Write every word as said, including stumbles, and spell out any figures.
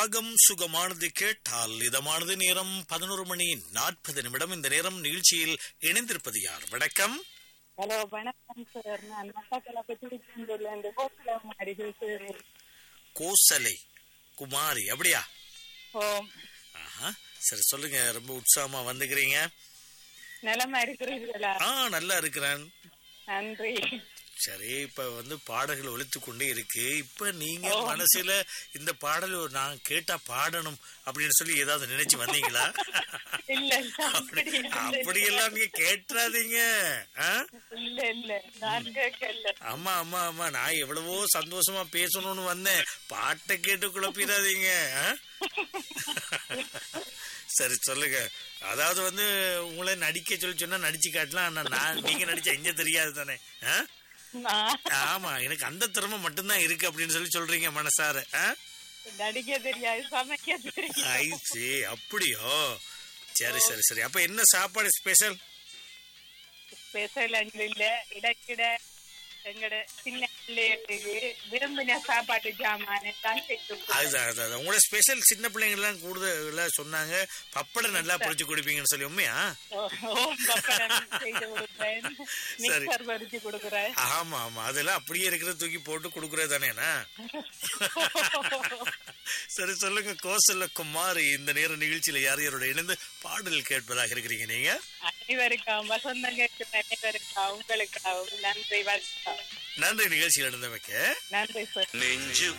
ராகம் சுகமானது கேட்டால் இதமானது. நேரம் பதினோரு மணி நாற்பது நிமிடம். இந்த நேரம் நிகழ்ச்சியில் இணைந்திருப்பது யார்? வணக்கம். ஹலோ, வணக்கம் சார். நான் மட்டக்களப்பு திருச்செந்தூர்ல கோசலை குமாரி பேசுகிறேன். கோசலை குமாரி, அப்படியா? ஓம். ஆஹா, சரி சொல்லுங்க. ரொம்ப உற்சாகமா வந்துக்கிறீங்க. நலமா இருக்கிறீர்களா? ஆ, நல்லா இருக்கிறேன். நன்றி. சரி, இப்ப வந்து பாடல்கள் ஒலித்து கொண்டே இருக்கு. இப்ப நீங்க மனசுல இந்த பாடல் நான் கேட்டா பாடணும் அப்படின்னு சொல்லி ஏதாவது நினைச்சு வந்தீங்களா? இல்ல, அப்படியெல்லாம் நீங்க கேட்டுறாதீங்க. இல்ல இல்ல, நான் கேட்கல. ஆமா ஆமா ஆமா, நான் எவ்வளவோ சந்தோஷமா பேசணும்னு வந்தேன். பாட்டை கேட்டு குழப்பிடாதீங்க. சரி சொல்லுங்க. அதாவது வந்து உங்களை நடிக்க சொல்லி சொன்னா நடிச்சு காட்டலாம். ஆனா நான் நீங்க நடிச்சா எங்க தெரியாது தானே? ஆமா, எனக்கு அந்த திறமை மட்டும்தான் இருக்கு அப்படின்னு சொல்லி சொல்றீங்க மனசார. நடிக்க தெரியாது, சமைக்க தெரியாது. அப்படியோ? சரி சரி சரி. அப்ப என்ன சாப்பாடு ஸ்பெஷல்? ஸ்பெஷல் அஞ்சு இல்ல, இடக்கிட எங்கட சின்ன பிள்ளைகளுக்கு விரும்பின சாப்பாட்டு ஜாமான தான் செய்து. அதுதான் அதுதான் உங்களோட ஸ்பெஷல். சின்ன பிள்ளைங்க எல்லாம் கூடுதலா சொன்னாங்க பப்படம் நல்லா பொரிச்சு கொடுப்பீங்கன்னு சொல்லி. உண்மையா? ஆமா ஆமா, அதெல்லாம் அப்படியே இருக்கிற தூக்கி போட்டு கொடுக்கறது தானேண்ணா. சரி சொல்லுங்க. கோசல குமாரி, இந்த நேர நிகழ்ச்சியில யார் யாரோட இணைந்து பாடல் கேட்பதாக இருக்கிறீங்க நீங்க? அனைவருக்கும் வசந்தம் கேட்கும் அனைவருக்கும் உங்களுக்காகவும் நன்றி. நன்றி நிகழ்ச்சியில் இருந்தமைக்கு. நன்றி சார். நெஞ்சு